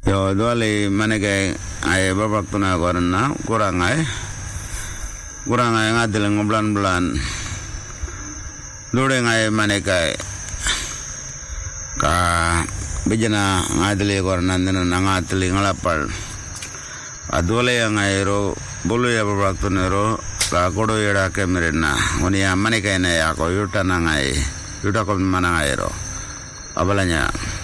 Yo duali manake ay babak tuna korna kurang ay ngadil ngoblan dure ngay manake ka bijana ngadili korna nana ngatili ngalapal adole ngay ro bolu ya babak tuna ro ka kodo yeda kemirna oni manake na ya ko yuta na ngay yuta ko mana ngay ro abalanya